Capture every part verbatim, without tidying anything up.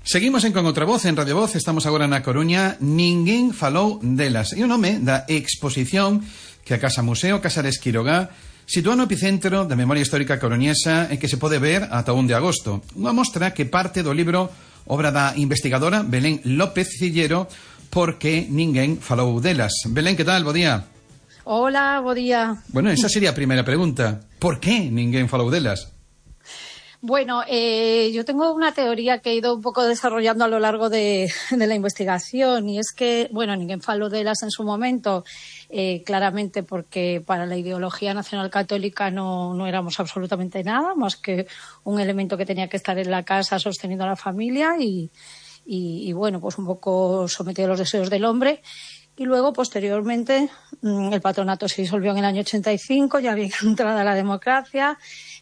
Seguimos en Con Outra Voz, en Radio Voz. Estamos agora na Coruña. Ninguén falou delas. E o nome da exposición que a Casa Museo Casa de Esquirogá sitúa no epicentro da memoria histórica coruñesa e que se pode ver ata o un de agosto. Unha mostra que parte do libro obra da investigadora Belén López Cillero, Porque ninguén falou delas. Belén, que tal? Bo día. Hola, bo día. Bueno, esa sería a primeira pregunta. Por que ninguén falou delas? Bueno, eh, yo tengo una teoría que he ido un poco desarrollando a lo largo de, de la investigación, y es que, bueno, ninguén faló de las en su momento, eh, claramente porque para la ideología nacional católica no, no éramos absolutamente nada, más que un elemento que tenía que estar en la casa sosteniendo a la familia y, y, y bueno, pues un poco sometido a los deseos del hombre. Y luego, posteriormente, el patronato se disolvió en el año ochenta y cinco, ya había entrada la democracia.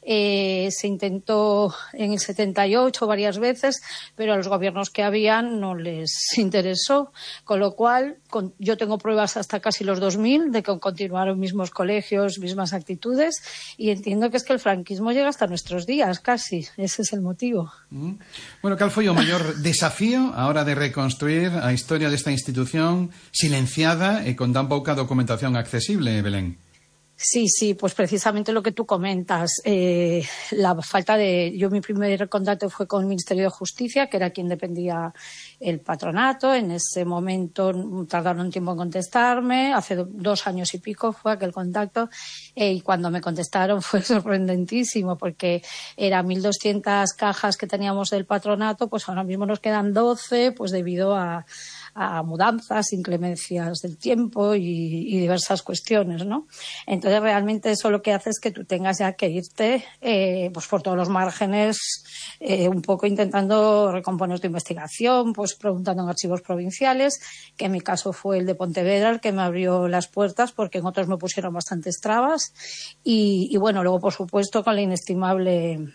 Eh, se intentó en el setenta y ocho varias veces, pero a los gobiernos que habían no les interesó, con lo cual con, yo tengo pruebas hasta casi los dos mil de que continuaron mismos colegios, mismas actitudes, y entiendo que es que el franquismo llega hasta nuestros días, casi. Ese es el motivo. Mm. Bueno, ¿cal foi o maior desafío a hora de reconstruir a historia desta institución silenciada e con tan pouca documentación accesible, Belén? Sí, sí, pues precisamente lo que tú comentas, eh, la falta de... Yo mi primer contacto fue con el Ministerio de Justicia, que era quien dependía el patronato. En ese momento tardaron un tiempo en contestarme, hace dos años y pico fue aquel contacto, eh, y cuando me contestaron fue sorprendentísimo, porque eran mil doscientas cajas que teníamos del patronato, pues ahora mismo nos quedan doce, pues debido a... a mudanzas, inclemencias del tiempo y, y diversas cuestiones, ¿no? Entonces, realmente eso lo que hace es que tú tengas ya que irte eh, pues por todos los márgenes, eh, un poco intentando recomponer tu investigación, pues preguntando en archivos provinciales, que en mi caso fue el de Pontevedra el que me abrió las puertas, porque en otros me pusieron bastantes trabas, y, y bueno, luego, por supuesto, con la inestimable...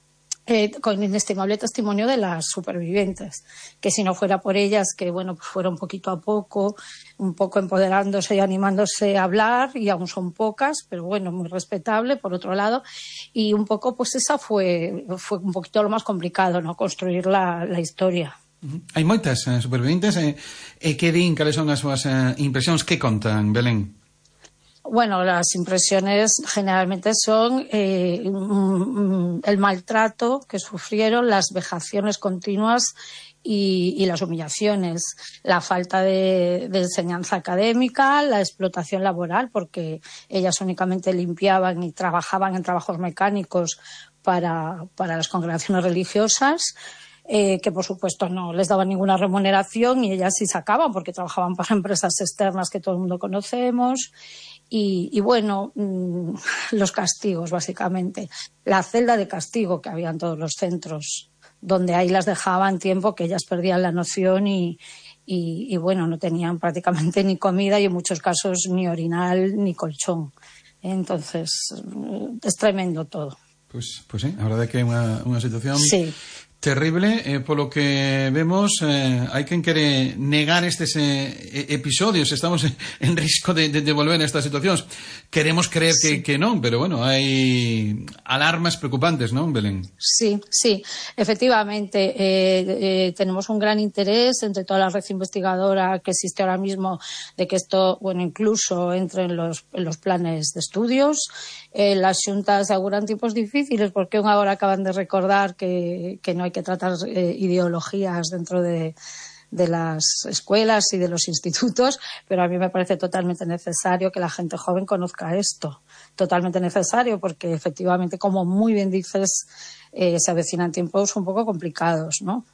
Eh, con el inestimable testimonio de las supervivientes, que si no fuera por ellas, que bueno, pues fueron poquito a poco, un poco empoderándose y animándose a hablar, y aún son pocas, pero bueno, muy respetable por otro lado, y un poco pues esa fue, fue un poquito lo más complicado, ¿no? Construir la, la historia. Uh-huh. Hai moitas eh, supervivientes, e eh, eh, que din, cales son as súas eh, impresións, que contan, Belén? Bueno, las impresiones generalmente son eh, el maltrato que sufrieron, las vejaciones continuas y, y las humillaciones, la falta de, de enseñanza académica, la explotación laboral, porque ellas únicamente limpiaban y trabajaban en trabajos mecánicos para, para las congregaciones religiosas. Eh, que por supuesto no les daban ninguna remuneración, y ellas sí sacaban porque trabajaban para empresas externas que todo el mundo conocemos. Y, y bueno, mmm, los castigos, básicamente. La celda de castigo que había en todos los centros, donde ahí las dejaban tiempo que ellas perdían la noción y, y, y bueno, no tenían prácticamente ni comida y en muchos casos ni orinal ni colchón. Entonces, es tremendo todo. Pues, pues sí, a verdade que é unha, unha situación... Sí. Terrible, eh, polo que vemos, eh, hai quen quere negar estes eh, episodios, estamos en risco de, de, de volver a estas situacións. Queremos creer sí. que, que non, pero bueno, hai alarmas preocupantes, non, Belén? Sí, sí, efectivamente. Eh, eh, tenemos un gran interés entre toda la red investigadora que existe ahora mismo de que esto, bueno, incluso entre en los, en los planes de estudios. Eh, las xuntas auguran tiempos difíciles, porque agora acaban de recordar que, que no hay que tratar eh, ideologías dentro de, de las escuelas y de los institutos, pero a mí me parece totalmente necesario que la gente joven conozca esto, totalmente necesario, porque efectivamente, como muy bien dices, eh, se avecinan tiempos un poco complicados, ¿no?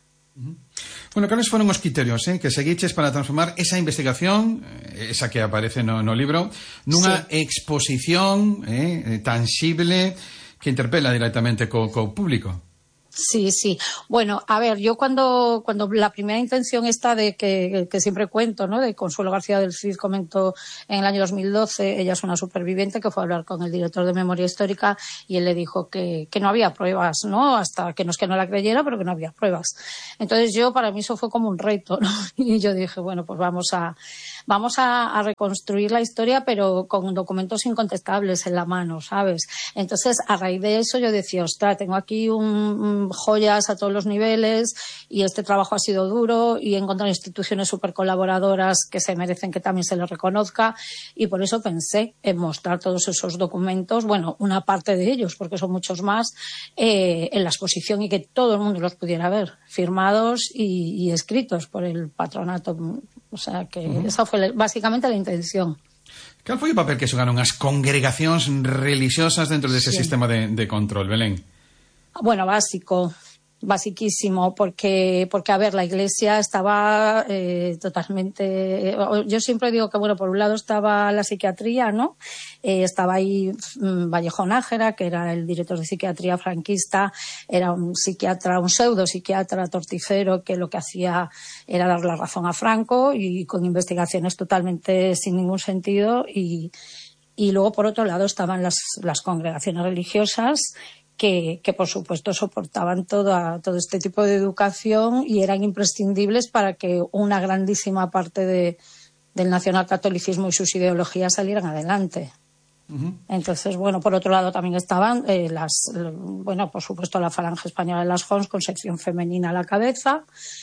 Bueno, cales foron os criterios eh, que seguiches para transformar esa investigación, esa que aparece no, no libro, nunha sí. exposición eh, tangible que interpela directamente co, co público? Sí, sí. Bueno, a ver, yo cuando, cuando la primera intención esta de que, que siempre cuento, ¿no? De Consuelo García del Cid comentó en el año dos mil doce, ella es una superviviente que fue a hablar con el director de Memoria Histórica y él le dijo que, que no había pruebas, ¿no? Hasta que no es que no la creyera, pero que no había pruebas. Entonces yo, para mí eso fue como un reto, ¿no? Y yo dije, bueno, pues vamos a, vamos a, a reconstruir la historia, pero con documentos incontestables en la mano, ¿sabes? Entonces, a raíz de eso yo decía, ostras, tengo aquí un, un joyas a todos los niveles y este trabajo ha sido duro y he encontrado instituciones súper colaboradoras que se merecen que también se les reconozca y por eso pensé en mostrar todos esos documentos, bueno, una parte de ellos, porque son muchos más, eh, en la exposición y que todo el mundo los pudiera ver, firmados y, y escritos por el patronato. O sea que uh-huh. esa fue básicamente la intención. Cal foi o papel que xogaron as congregacións religiosas dentro dese sí. sistema de, de control, Belén? Bueno, básico, basiquísimo, porque, porque a ver, la Iglesia estaba eh, totalmente... Yo siempre digo que, bueno, por un lado estaba la psiquiatría, ¿no? Eh, estaba ahí um, Vallejo Nájera, que era el director de psiquiatría franquista, era un psiquiatra, un pseudo psiquiatra torticero que lo que hacía era dar la razón a Franco y con investigaciones totalmente sin ningún sentido y, y luego por otro lado estaban las, las congregaciones religiosas Que, que por supuesto soportaban toda, todo este tipo de educación y eran imprescindibles para que una grandísima parte de, del nacionalcatolicismo y sus ideologías salieran adelante. Uh-huh. Entonces, bueno, por otro lado también estaban eh, las, bueno, por supuesto la Falange Española de las J O Ns con sección femenina a la cabeza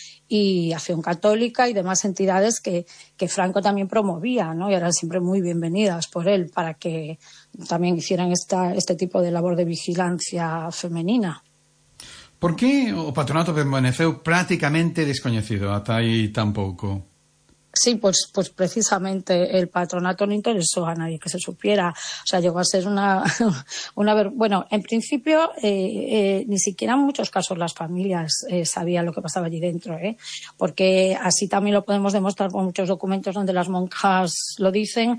y Acción Católica y demás entidades que, que Franco también promovía, ¿no? Y eran siempre muy bienvenidas por él para que también hicieran esta, este tipo de labor de vigilancia femenina. Por que o patronato permaneceu prácticamente descoñecido ata aí tan pouco? Sí, pues, pues precisamente el patronato no interesó a nadie que se supiera. O sea, llegó a ser una... una bueno, en principio, eh, eh, ni siquiera en muchos casos las familias eh, sabían lo que pasaba allí dentro, ¿eh? Porque así también lo podemos demostrar con muchos documentos donde las monjas lo dicen,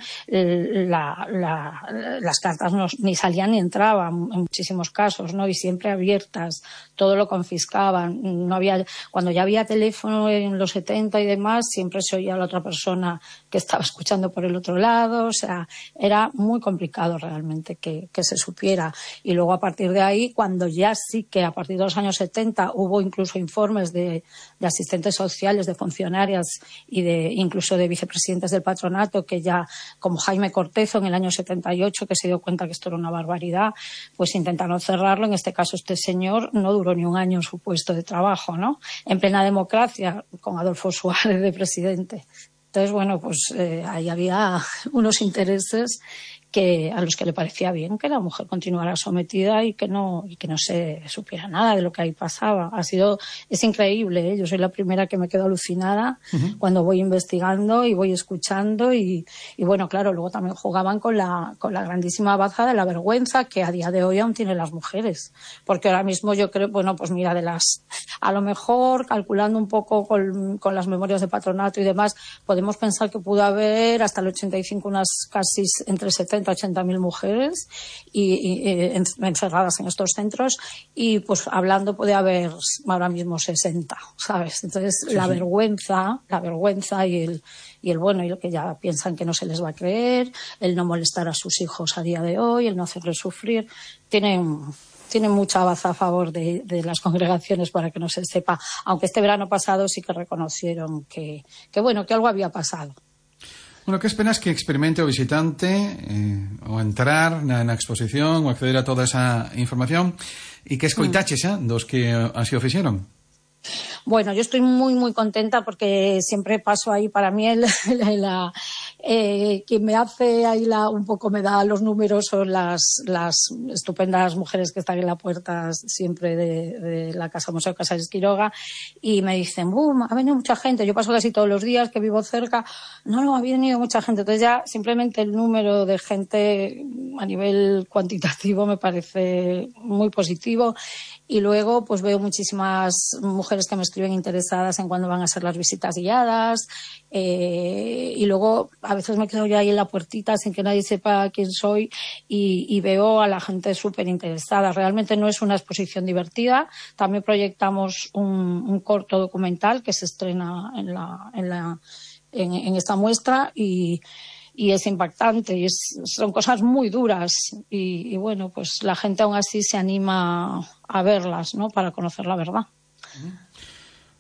la, la, las cartas no, ni salían ni entraban en muchísimos casos, ¿no? Y siempre abiertas, todo lo confiscaban. No había, cuando ya había teléfono en los setenta y demás, siempre se oía la otra persona que estaba escuchando por el otro lado, o sea, era muy complicado realmente que, que se supiera. Y luego a partir de ahí, cuando ya sí que a partir de los años setenta hubo incluso informes de, de asistentes sociales, de funcionarias y de incluso de vicepresidentes del patronato, que ya, como Jaime Cortezo en el año setenta y ocho, que se dio cuenta que esto era una barbaridad, pues intentaron cerrarlo. En este caso, este señor no duró ni un año en su puesto de trabajo, ¿no? En plena democracia, con Adolfo Suárez de presidente. Entonces, bueno, pues eh, ahí había unos intereses que a los que le parecía bien que la mujer continuara sometida y que no y que no se supiera nada de lo que ahí pasaba. Ha sido es increíble, ¿eh? Yo soy la primera que me quedo alucinada uh-huh. cuando voy investigando y voy escuchando y, y bueno, claro, luego también jugaban con la con la grandísima baza de la vergüenza que a día de hoy aún tienen las mujeres, porque ahora mismo yo creo, bueno, pues mira, de las a lo mejor calculando un poco con, con las memorias de patronato y demás, podemos pensar que pudo haber hasta el ochenta y cinco unas casi entre setenta ochenta mil mujeres y, y, y encerradas en estos centros y pues hablando puede haber ahora mismo sesenta, ¿sabes? Entonces sí, la sí. vergüenza, la vergüenza y el, y el bueno y lo que ya piensan que no se les va a creer, el no molestar a sus hijos a día de hoy, el no hacerles sufrir, tienen... tienen mucha baza a favor de, de las congregaciones para que no se sepa, aunque este verano pasado sí que reconocieron que, que bueno, que algo había pasado. Bueno, que esperas que experimente o visitante eh, o entrar na, na exposición ou acceder a toda esa información e que escoitaches mm. eh, dos que así o fixeron? Bueno, yo estoy muy, muy contenta porque siempre paso ahí para mí el, la, eh, quien me hace ahí la, un poco me da los números son las, las estupendas mujeres que están en la puerta siempre de, de la Casa Museo Casares Quiroga y me dicen, boom, ha venido mucha gente, yo paso casi todos los días que vivo cerca, no, no, ha venido mucha gente, entonces ya simplemente el número de gente a nivel cuantitativo me parece muy positivo. Y luego pues veo muchísimas mujeres que me escriben interesadas en cuándo van a ser las visitas guiadas eh, y luego a veces me quedo ya ahí en la puertita sin que nadie sepa quién soy y, y veo a la gente súper interesada. Realmente no es una exposición divertida. También proyectamos un, un corto documental que se estrena en, la, en, la, en, en esta muestra y y es impactante y es, son cosas muy duras y, y bueno, pues la gente aún así se anima a verlas, ¿no? Para conocer la verdad.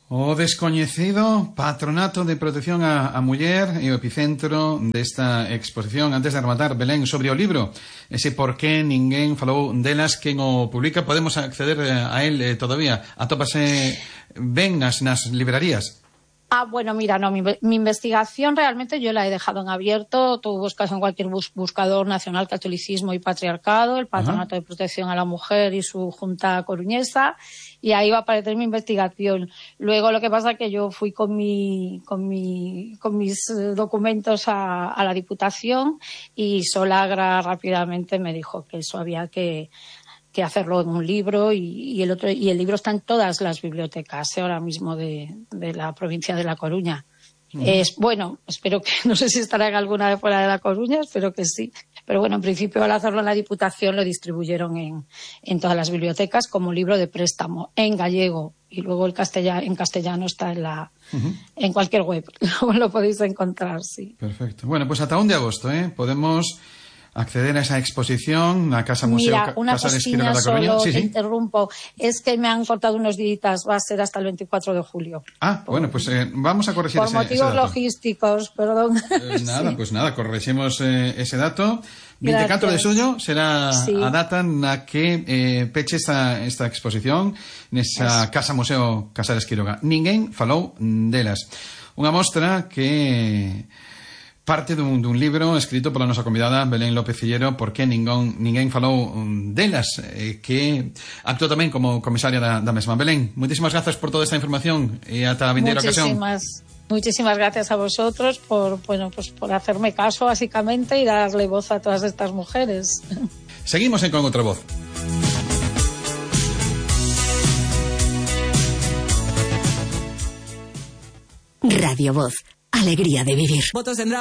O descoñecido Patronato de Protección a, a Muller e o epicentro desta exposición. Antes de rematar, Belén, sobre o libro, ese por que ninguén falou delas, quen o publica, podemos acceder a él eh, todavía? Atópase ben nas, nas librarías? Ah, bueno, mira, no, mi, mi investigación realmente yo la he dejado en abierto. Tú buscas en cualquier bus, buscador nacional Catolicismo y Patriarcado, el Patronato Ajá. de Protección a la Mujer y su Junta Coruñesa, y ahí va a aparecer mi investigación. Luego lo que pasa es que yo fui con mi, con mi, con mis documentos a, a la Diputación y Solagra rápidamente me dijo que eso había que que hacerlo en un libro y, y el otro y el libro está en todas las bibliotecas ¿eh? ahora mismo de, de la provincia de La Coruña. Uh-huh. Es bueno, espero que, no sé si estará en alguna de fuera de La Coruña, espero que sí, pero bueno, en principio al hacerlo en la Diputación lo distribuyeron en, en todas las bibliotecas como libro de préstamo en gallego, y luego el castellano, en castellano está en la uh-huh. en cualquier web, lo podéis encontrar, sí. Perfecto. Bueno, pues hasta un de agosto, ¿eh? Podemos acceder a esa exposición, a Casa Museo Mira, una Casa de Esquiroga de Coruña. Solo sí, te sí. interrumpo, es que me han cortado unos días, va a ser hasta el veinticuatro de julio. Ah, por, bueno, pues eh, vamos a corregir por ese, motivos ese dato. logísticos, perdón. Eh, nada, sí. Pues nada, corregimos eh, ese dato. veinticuatro de xullo será sí. a data na que eh, peche esta, esta exposición nesa es. Casa Museo Casa de Esquiroga. Ninguén falou delas. Unha mostra que parte dun, dun libro escrito pola nosa convidada Belén López Fillero, Por que ninguén, ninguén falou delas, eh, que actuou tamén como comisaria da, da mesma. Belén, moitísimas grazas por toda esta información e ata a vindeira ocasión. Muchísimas gracias a vosotros por, bueno, pues por hacerme caso básicamente y darle voz a todas estas mujeres. Seguimos en Con Outra Voz. Radio Voz, alegría de vivir.